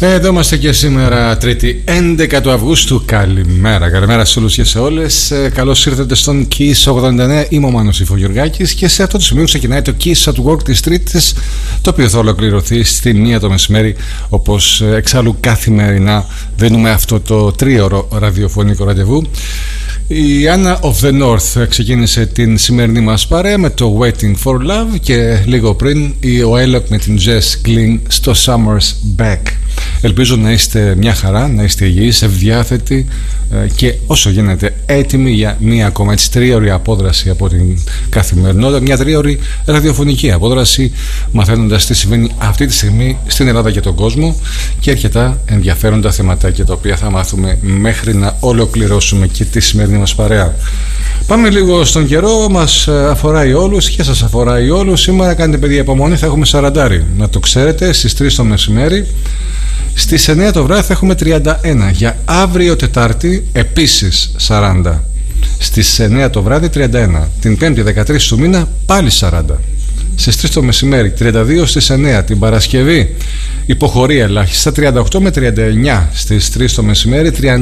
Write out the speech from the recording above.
Εδώ είμαστε και σήμερα, Τρίτη 11 του Αυγούστου. Καλημέρα σε όλους και σε όλες. Καλώς ήρθατε στον Kiss 89. Είμαι ο Μάνος Ιφογιουργάκης και σε αυτό το σημείο ξεκινάει το Kiss at Work της Τρίτης, το οποίο θα ολοκληρωθεί στη 1 το μεσημέρι, όπως εξάλλου καθημερινά δίνουμε αυτό το τρίωρο ραδιοφωνικό ραντεβού. Η Anna of the North ξεκίνησε την σημερινή μας παρέα με το Waiting for Love και λίγο πριν ο Elok με την Jess Glynn στο Summer's Back. Ελπίζω να είστε μια χαρά, να είστε υγιείς, ευδιάθετοι και όσο γίνεται έτοιμοι για μια ακόμα τρίωρη απόδραση από την καθημερινότητα, μια τρίωρη ραδιοφωνική απόδραση, μαθαίνοντας τι συμβαίνει αυτή τη στιγμή στην Ελλάδα και τον κόσμο και αρκετά ενδιαφέροντα θεματάκια τα οποία θα μάθουμε μέχρι να ολοκληρώσουμε και τη σημερινή μας παρέα. Πάμε λίγο στον καιρό, μας αφοράει όλους και σας αφοράει όλους. Σήμερα κάνετε παιδιά υπομονή, θα έχουμε 40, να το ξέρετε, στις 3 το μεσημέρι. Στις 9 το βράδυ θα έχουμε 31. Για αύριο Τετάρτη επίσης 40. Στις 9 το βράδυ 31. Την 5η 13 του μήνα πάλι 40. Στις 3 το μεσημέρι 32 στις 9. Την Παρασκευή υποχωρεί ελάχιστα 38 με 39. Στις 3 το μεσημέρι